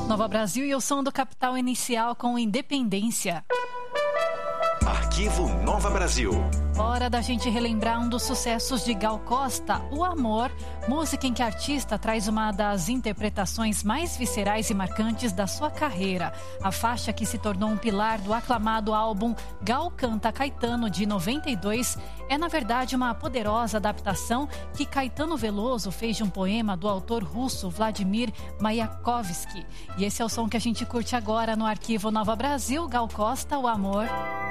Nova Brasil e o som do Capital Inicial com Independência. Arquivo Nova Brasil. Hora da gente relembrar um dos sucessos de Gal Costa, O Amor, música em que a artista traz uma das interpretações mais viscerais e marcantes da sua carreira. A faixa que se tornou um pilar do aclamado álbum Gal Canta Caetano, de 92, é na verdade uma poderosa adaptação que Caetano Veloso fez de um poema do autor russo Vladimir Mayakovsky. E esse é o som que a gente curte agora no Arquivo Nova Brasil, Gal Costa, O Amor.